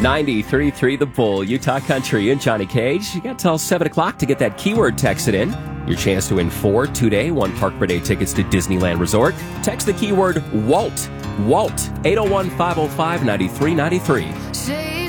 93.3 The Bull, Utah Country, and Johnny Cage. You got till 7 o'clock to get that keyword texted in. Your chance to win 4 two-day, 1 park per day tickets to Disneyland Resort. Text the keyword WALT. WALT. 801-505-9393.